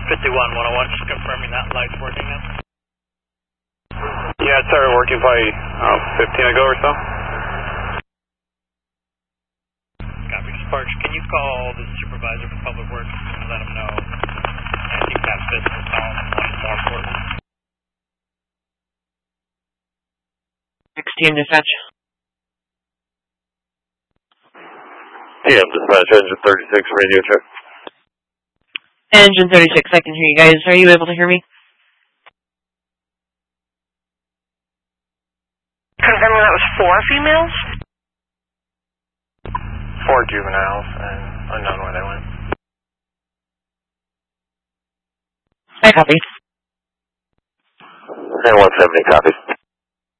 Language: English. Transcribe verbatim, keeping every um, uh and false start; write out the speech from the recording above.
fifty-one one oh one, just confirming that light's working now. Yeah, it started working probably uh, fifteen ago or so. Copy. Sparks, can you call the supervisor for Public Works and let him know? I think that physical column one is more important. sixteen dispatch. T M dispatch, engine thirty-six, radio check. Engine thirty-six, I can hear you guys. Are you able to hear me? Confirming that was four females? Four juveniles and unknown where they went. I copy. And one seventy, copy.